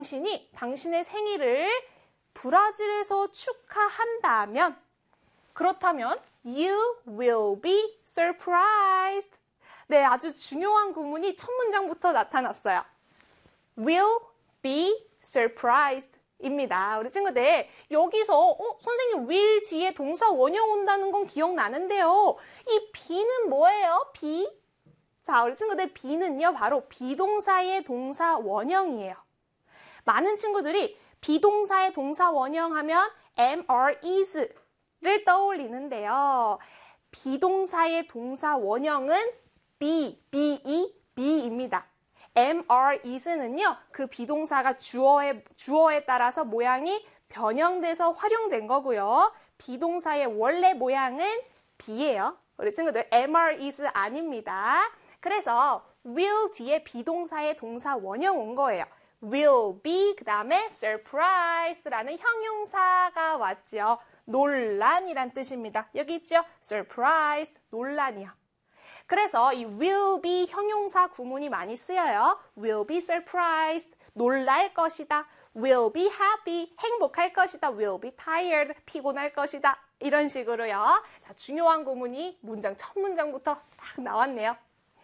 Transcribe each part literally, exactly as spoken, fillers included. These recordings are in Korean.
당신이 당신의 생일을 브라질에서 축하한다면, 그렇다면 you will be surprised. 네, 아주 중요한 구문이 첫 문장부터 나타났어요. will be surprised 입니다. 우리 친구들, 여기서 어, 선생님 will 뒤에 동사 원형 온다는 건 기억나는데요. 이 be는 뭐예요? be? 자, 우리 친구들, be는요 바로 비동사의 동사 원형이에요. 많은 친구들이 비동사의 동사 원형 하면 am, are, is를 떠올리는데요. 비동사의 동사 원형은 be, be, be입니다. am, are, is는요, 그 비동사가 주어에, 주어에 따라서 모양이 변형돼서 활용된 거고요. 비동사의 원래 모양은 be예요. 우리 친구들, am, are, is 아닙니다. 그래서 will 뒤에 비동사의 동사 원형 온 거예요. will be, 그 다음에 surprise라는 형용사가 왔죠. 논란이란 뜻입니다. 여기 있죠? surprise, 논란이요. 그래서 이 will be 형용사 구문이 많이 쓰여요. will be surprised, 놀랄 것이다. will be happy, 행복할 것이다. will be tired, 피곤할 것이다. 이런 식으로요. 자, 중요한 구문이 문장 첫 문장부터 딱 나왔네요.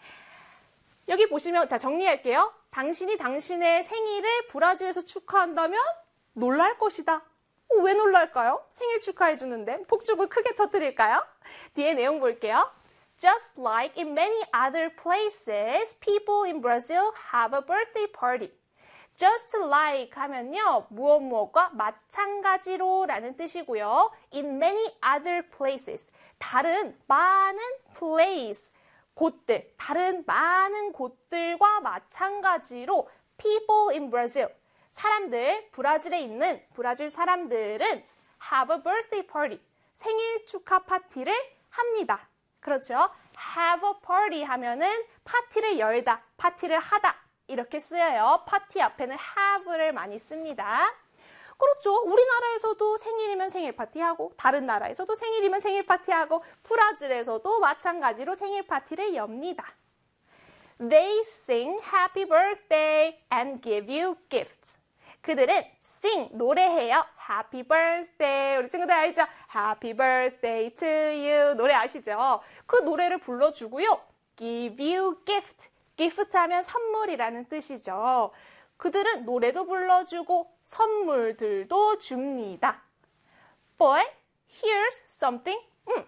여기 보시면, 자, 정리할게요. 당신이 당신의 생일을 브라질에서 축하한다면 놀랄 것이다. 어, 왜 놀랄까요? 생일 축하해 주는데 폭죽을 크게 터뜨릴까요? 뒤에 내용 볼게요. Just like in many other places, people in Brazil have a birthday party. Just like 하면요, 무엇 무엇과 마찬가지로 라는 뜻이고요. In many other places, 다른 많은 place, 곳들, 다른 많은 곳들과 마찬가지로 people in Brazil, 사람들, 브라질에 있는 브라질 사람들은 have a birthday party, 생일 축하 파티를 합니다. 그렇죠? have a party 하면은 파티를 열다, 파티를 하다 이렇게 쓰여요. 파티 앞에는 have를 많이 씁니다. 그렇죠. 우리나라에서도 생일이면 생일 파티하고, 다른 나라에서도 생일이면 생일 파티하고, 브라질에서도 마찬가지로 생일 파티를 엽니다. They sing happy birthday and give you gifts. 그들은 sing, 노래해요. happy birthday. 우리 친구들 알죠? happy birthday to you. 노래 아시죠? 그 노래를 불러주고요. give you gift. gift 하면 선물이라는 뜻이죠. 그들은 노래도 불러주고 선물들도 줍니다. But here's something. 음.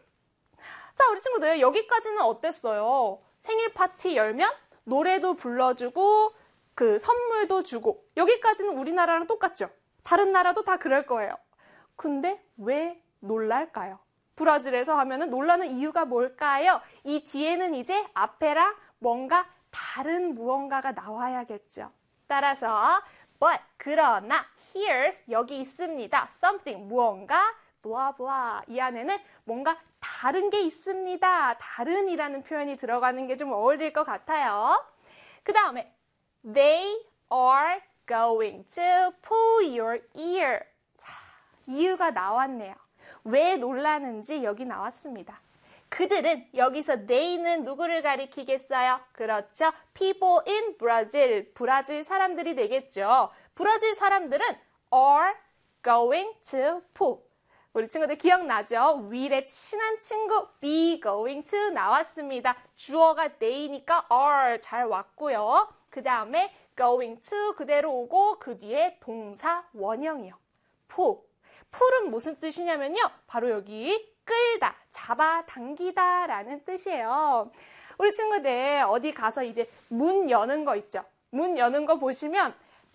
자, 우리 친구들 여기까지는 어땠어요? 생일 파티 열면 노래도 불러주고 그 선물도 주고, 여기까지는 우리나라랑 똑같죠? 다른 나라도 다 그럴 거예요. 근데 왜 놀랄까요? 브라질에서 하면은 놀라는 이유가 뭘까요? 이 뒤에는 이제 앞에랑 뭔가 다른 무언가가 나와야겠죠. 따라서 but, 그러나, here's, 여기 있습니다. something, 무언가, blah blah. 이 안에는 뭔가 다른 게 있습니다. 다른이라는 표현이 들어가는 게 좀 어울릴 것 같아요. 그 다음에 they are going to pull your ear. 자, 이유가 나왔네요. 왜 놀라는지 여기 나왔습니다. 그들은, 여기서 they는 누구를 가리키겠어요? 그렇죠. people in Brazil, 브라질 사람들이 되겠죠. 브라질 사람들은 are going to pull. 우리 친구들 기억나죠? will의 친한 친구 be going to 나왔습니다. 주어가 they니까 are 잘 왔고요. 그 다음에 going to 그대로 오고 그 뒤에 동사 원형이요. pull. pull은 무슨 뜻이냐면요. 바로 여기 끌다, 잡아당기다 라는 뜻이에요. 우리 친구들 어디 가서 이제 문 여는 거 있죠? 문 여는 거 보시면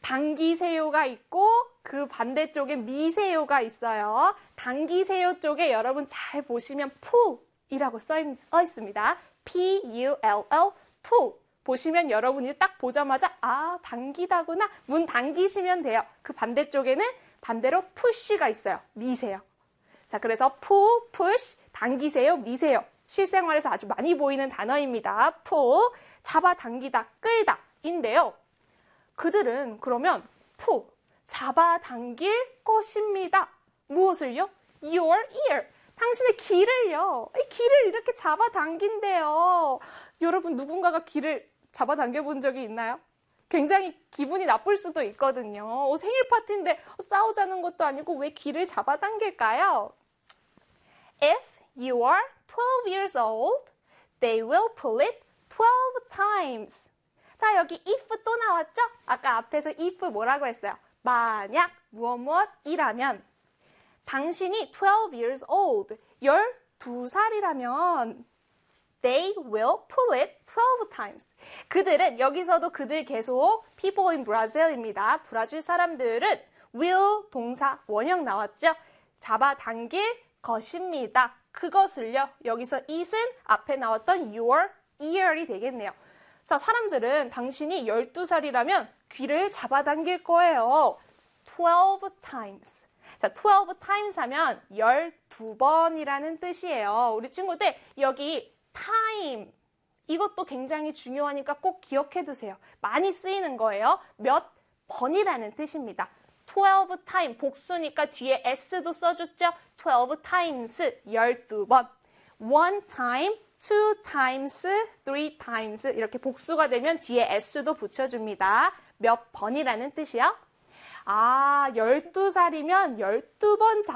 당기세요가 있고 그 반대쪽에 미세요가 있어요. 당기세요 쪽에 여러분 잘 보시면 pull이라고 써, 있, 써 있습니다. P U L L, pull. 보시면 여러분이 딱 보자마자 아, 당기다구나. 문 당기시면 돼요. 그 반대쪽에는 반대로 push가 있어요. 미세요. 자, 그래서 pull, push, 당기세요, 미세요. 실생활에서 아주 많이 보이는 단어입니다. pull, 잡아당기다, 끌다 인데요. 그들은 그러면 pull, 잡아당길 것입니다. 무엇을요? your ear, 당신의 귀를요. 이 귀를 이렇게 잡아당긴대요. 여러분 누군가가 귀를 잡아당겨 본 적이 있나요? 굉장히 기분이 나쁠 수도 있거든요. 어, 생일 파티인데 싸우자는 것도 아니고 왜 귀를 잡아당길까요? If you are twelve years old, they will pull it twelve times. 자, 여기 if 또 나왔죠? 아까 앞에서 if 뭐라고 했어요? 만약 무엇 무엇이라면 당신이 twelve years old, 열두 살이라면 they will pull it twelve times. 그들은 여기서도 그들 계속 people in Brazil입니다. 브라질 사람들은 will 동사 원형 나왔죠? 잡아당길 것입니다. 그것을요. 여기서 it은 앞에 나왔던 your ear이 되겠네요. 자, 사람들은 당신이 열두 살이라면 귀를 잡아당길 거예요. twelve times. 자, twelve times 하면 열두 번이라는 뜻이에요. 우리 친구들 여기 time 이것도 굉장히 중요하니까 꼭 기억해 두세요. 많이 쓰이는 거예요. 몇 번이라는 뜻입니다. twelve time 복수니까 뒤에 s도 써줬죠. twelve times 열두 번. one time, two times, three times 이렇게 복수가 되면 뒤에 s도 붙여줍니다. 몇 번이라는 뜻이요. 아, 열두 살이면 열두 번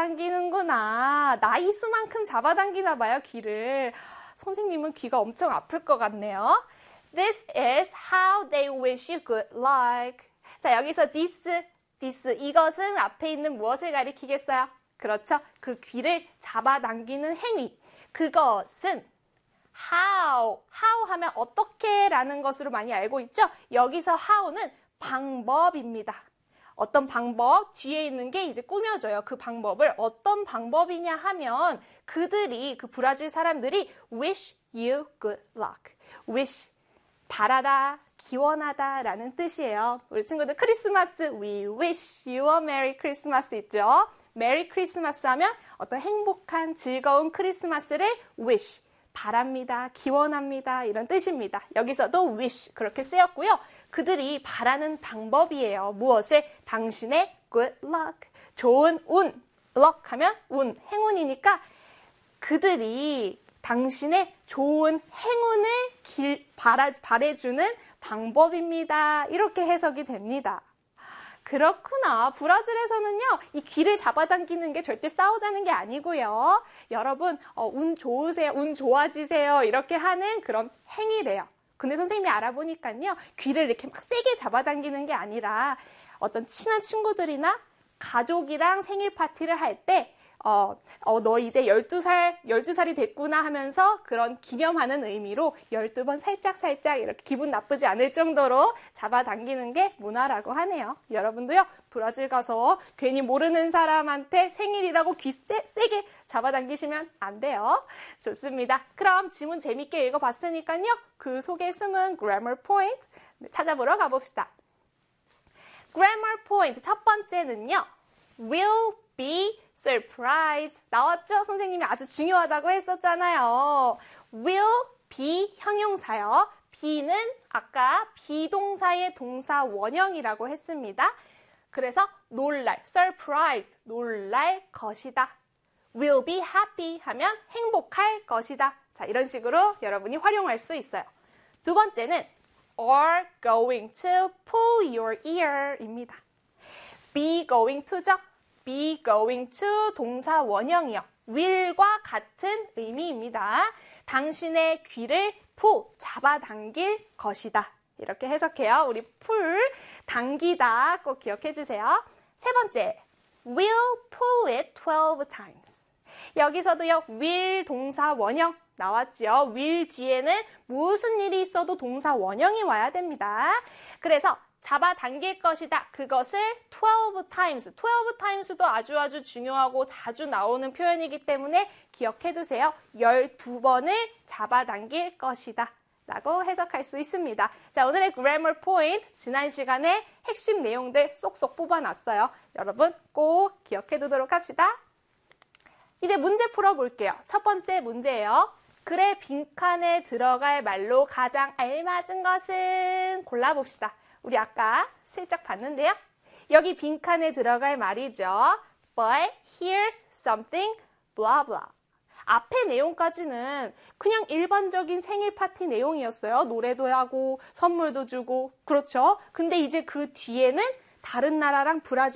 잡아당기는구나. 나이 수만큼 잡아당기나 봐요, 귀를. 선생님은 귀가 엄청 아플 것 같네요. This is how they wish you good luck. 자, 여기서 this, this 이것은 앞에 있는 무엇을 가리키겠어요? 그렇죠. 그 귀를 잡아당기는 행위. 그것은 how, how 하면 어떻게 라는 것으로 많이 알고 있죠? 여기서 how는 방법입니다. 어떤 방법, 뒤에 있는 게 이제 꾸며져요. 그 방법을 어떤 방법이냐 하면 그들이, 그 브라질 사람들이 wish you good luck. wish, 바라다, 기원하다 라는 뜻이에요. 우리 친구들 크리스마스 we wish you a merry Christmas 있죠? 메리 크리스마스 하면 어떤 행복한 즐거운 크리스마스를 wish, 바랍니다, 기원합니다 이런 뜻입니다. 여기서도 wish 그렇게 쓰였고요. 그들이 바라는 방법이에요. 무엇을? 당신의 good luck, 좋은 운, luck 하면 운, 행운이니까 그들이 당신의 좋은 행운을 길, 바라, 바래주는 방법입니다. 이렇게 해석이 됩니다. 그렇구나. 브라질에서는요, 이 귀를 잡아당기는 게 절대 싸우자는 게 아니고요. 여러분, 어, 운 좋으세요, 운 좋아지세요 이렇게 하는 그런 행위래요. 근데 선생님이 알아보니까요, 귀를 이렇게 막 세게 잡아당기는 게 아니라 어떤 친한 친구들이나 가족이랑 생일 파티를 할 때 어, 어, 너 이제 열두 살, 열두 살이 됐구나 하면서 그런 기념하는 의미로 열두 번 살짝살짝 이렇게 기분 나쁘지 않을 정도로 잡아당기는 게 문화라고 하네요. 여러분도요, 브라질 가서 괜히 모르는 사람한테 생일이라고 귀 세, 세게 잡아당기시면 안 돼요. 좋습니다. 그럼 지문 재밌게 읽어봤으니까요, 그 속에 숨은 grammar point 찾아보러 가봅시다. grammar point 첫 번째는요, will be surprise 나왔죠? 선생님이 아주 중요하다고 했었잖아요. will be 형용사요. be는 아까 비동사의 동사 원형이라고 했습니다. 그래서 놀랄, surprised, 놀랄 것이다. will be happy 하면 행복할 것이다. 자, 이런 식으로 여러분이 활용할 수 있어요. 두 번째는 are going to pull your ear 입니다. be going to죠? be going to 동사 원형이요. will과 같은 의미입니다. 당신의 귀를 pull, 잡아당길 것이다. 이렇게 해석해요. 우리 pull, 당기다 꼭 기억해 주세요. 세 번째, will pull it twelve times. 여기서도요, will 동사 원형 나왔죠. will 뒤에는 무슨 일이 있어도 동사 원형이 와야 됩니다. 그래서 잡아당길 것이다. 그것을 twelve times, twelve times도 아주 아주 중요하고 자주 나오는 표현이기 때문에 기억해 두세요. 열두 번을 잡아당길 것이다. 라고 해석할 수 있습니다. 자, 오늘의 grammar point, 지난 시간에 핵심 내용들 쏙쏙 뽑아놨어요. 여러분 꼭 기억해 두도록 합시다. 이제 문제 풀어볼게요. 첫 번째 문제예요. 글의 빈칸에 들어갈 말로 가장 알맞은 것은 골라봅시다. 우리 아까 슬쩍 봤는데요. 여기 빈칸에 들어갈 말이죠. But here's something blah blah. 앞에 내용까지는 그냥 일반적인 생일 파티 내용이었어요. 노래도 하고 선물도 주고 그렇죠. 근데 이제 그 뒤에는 다른 나라랑 브라질